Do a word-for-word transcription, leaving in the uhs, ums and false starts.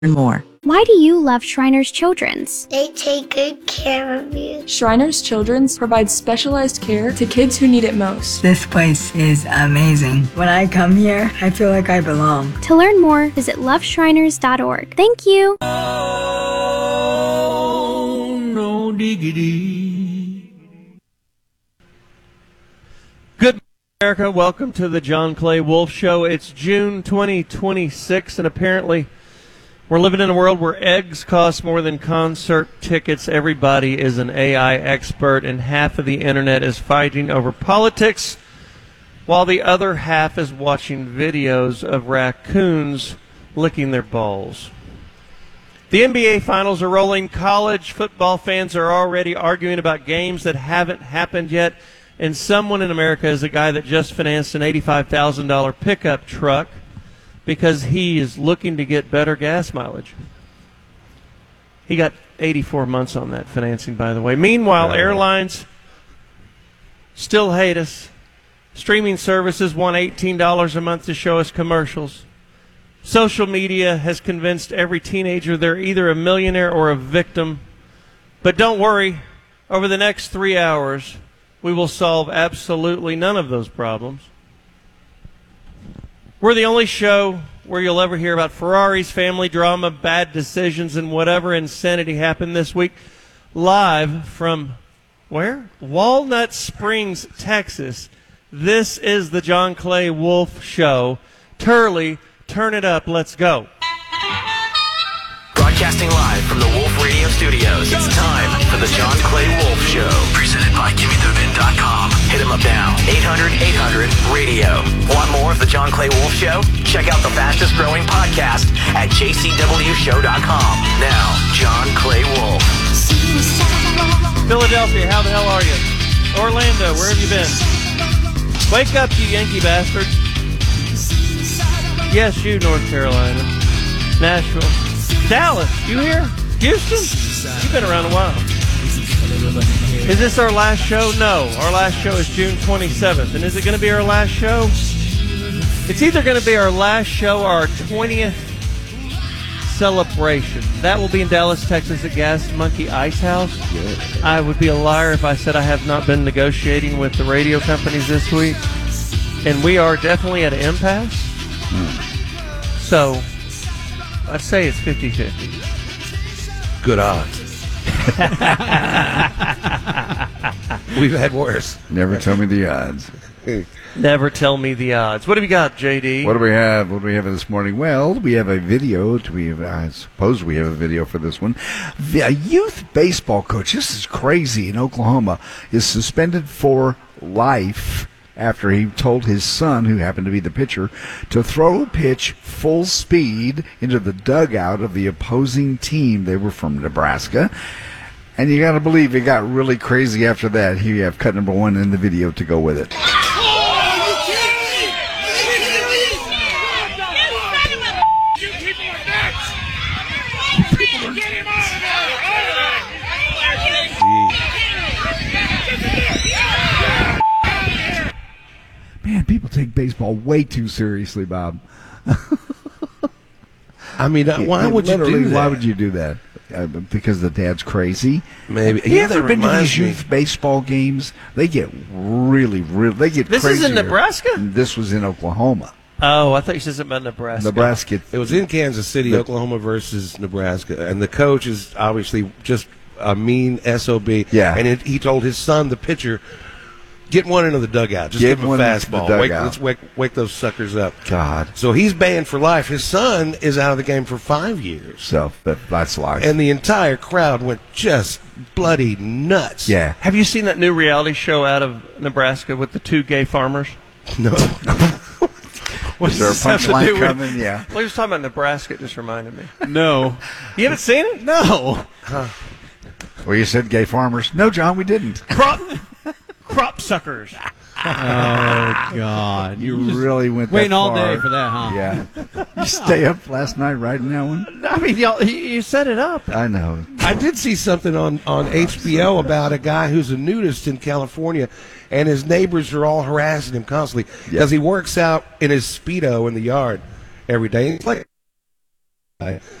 more. Why do you love Shriners Children's? They take good care of you. Shriners Children's provides specialized care to kids who need it most. This place is amazing. When I come here, I feel like I belong. To learn more, visit love shriners dot org. Thank you. Oh, no diggity. Good morning, America. Welcome to the John Clay Wolf Show. It's June twenty twenty-six, and apparently we're living in a world where eggs cost more than concert tickets. Everybody is an A I expert, and half of the internet is fighting over politics, while the other half is watching videos of raccoons licking their balls. The N B A Finals are rolling. College football fans are already arguing about games that haven't happened yet, and someone in America is a guy that just financed an eighty-five thousand dollars pickup truck because he is looking to get better gas mileage. He got eighty-four months on that financing, by the way. Meanwhile, airlines still hate us. Streaming services want eighteen dollars a month to show us commercials. Social media has convinced every teenager they're either a millionaire or a victim. But don't worry, over the next three hours, we will solve absolutely none of those problems. We're the only show where you'll ever hear about Ferrari's family drama, bad decisions, and whatever insanity happened this week. Live from, where? Walnut Springs, Texas. This is the John Clay Wolf Show. Turley, turn it up. Let's go. Broadcasting live from the Wolf Radio Studios. It's time for the John Clay Wolf Show. Presented by Gimme The Vin dot com. Hit him up now. eight hundred eight hundred radio. Want more of the John Clay Wolf Show? Check out the fastest growing podcast at J C W show dot com. Now, John Clay Wolf. Philadelphia, how the hell are you? Orlando, where have you been? Wake up, you Yankee bastards. Yes, you, North Carolina. Nashville. Dallas, you here? Houston? You've been around a while. Is this our last show? No. Our last show is June twenty-seventh. And is it going to be our last show? It's either going to be our last show or our twentieth celebration. That will be in Dallas, Texas at Gas Monkey Ice House. I would be a liar if I said I have not been negotiating with the radio companies this week. And we are definitely at an impasse. So I'd say it's fifty-fifty. Good odds. We've had worse. Never tell me the odds. Never tell me the odds. What have you got, J D? What do we have? What do we have this morning? Well, we have a video. Do we have, I suppose we have a video for this one. A youth baseball coach, this is crazy, in Oklahoma, is suspended for life after he told his son, who happened to be the pitcher, to throw a pitch full speed into the dugout of the opposing team. They were from Nebraska. And you got to believe it got really crazy after that. Here you have cut number one in the video to go with it. Man, people take baseball way too seriously, Bob. I mean, uh, why would you do that? Why would you do that? Uh, because the dad's crazy? Maybe. Have you Yeah, ever that been to reminds these me. youth baseball games? They get really, really, they get This crazier. is in Nebraska? This was in Oklahoma. Oh, I thought you said something about Nebraska. Nebraska. It was in Kansas City, The- Oklahoma versus Nebraska, and the coach is obviously just a mean S O B. Yeah. And it, he told his son, the pitcher, get one into the dugout. Just Get give him a one into the fastball. Wake, dugout. let's wake, wake those suckers up. God. So he's banned for life. His son is out of the game for five years. So that, that's life. And the entire crowd went just bloody nuts. yeah. Have you seen that new reality show out of Nebraska with the two gay farmers? No. What Is there a does this have to punchline do with- coming? Yeah. Well, he was talking about Nebraska. It just reminded me. No. You haven't seen it? No. Well, you said gay farmers. No, John, we didn't. Crop, crop suckers. Oh, God. You just really went that waiting all far. day for that, huh? Yeah. You stay up last night writing that one? I mean, y'all, you you set it up. I know. I did see something on, on H B O about a guy who's a nudist in California, and his neighbors are all harassing him constantly because he works out in his Speedo in the yard every day. It's like